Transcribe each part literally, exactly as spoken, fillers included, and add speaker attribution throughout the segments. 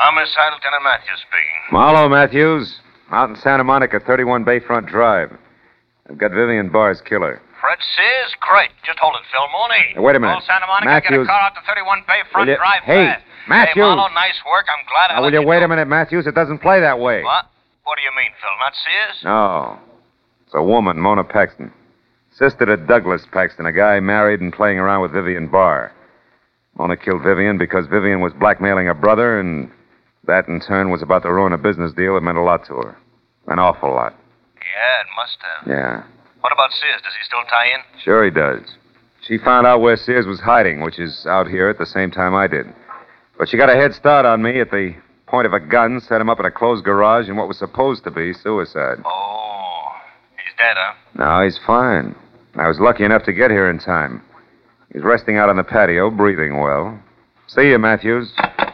Speaker 1: Homicide, Lieutenant Matthews speaking.
Speaker 2: Marlowe, Matthews. Out in Santa Monica, thirty-one Bayfront Drive. I've got Vivian Barr's killer.
Speaker 1: Fred Sears? Great. Just hold it, Phil Mooney.
Speaker 2: Now, wait a minute.
Speaker 1: Call Santa Monica,
Speaker 2: Matthews.
Speaker 1: get a car out to thirty-one Bayfront
Speaker 2: Will you-
Speaker 1: Drive
Speaker 2: Hey,
Speaker 1: fast.
Speaker 2: Matthews.
Speaker 1: Hey, Marlowe, nice work. I'm glad I
Speaker 2: Now,
Speaker 1: let
Speaker 2: will you wait
Speaker 1: know.
Speaker 2: a minute, Matthews? It doesn't play that way.
Speaker 1: What? What do you mean, Phil? Not Sears?
Speaker 2: No. It's a woman, Mona Paxton. Sister to Douglas Paxton, a guy married and playing around with Vivian Barr. Mona killed Vivian because Vivian was blackmailing her brother, and that, in turn, was about to ruin a business deal that meant a lot to her. An awful lot.
Speaker 1: Yeah, it must have.
Speaker 2: Yeah.
Speaker 1: What about Sears? Does he still tie in?
Speaker 2: Sure he does. She found out where Sears was hiding, which is out here at the same time I did. But she got a head start on me at the point of a gun, set him up in a closed garage in what was supposed to be suicide.
Speaker 1: Oh, he's dead, huh?
Speaker 2: No, he's fine. I was lucky enough to get here in time. He's resting out on the patio, breathing well. See you, Matthews.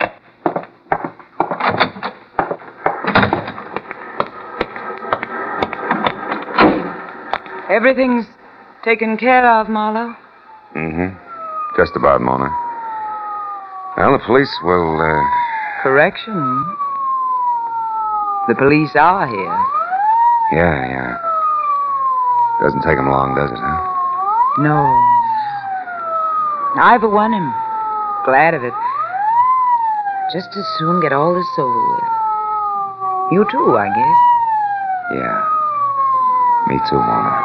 Speaker 3: Everything's taken care of, Marlowe?
Speaker 2: Mm-hmm. Just about, Mona. Well, the police will, uh...
Speaker 3: Correction. The police are here.
Speaker 2: Yeah, yeah. Doesn't take them long, does it, huh?
Speaker 3: No. I, for one, am glad of it. Just as soon get all this over with. You too, I guess.
Speaker 2: Yeah. Me too, Mona.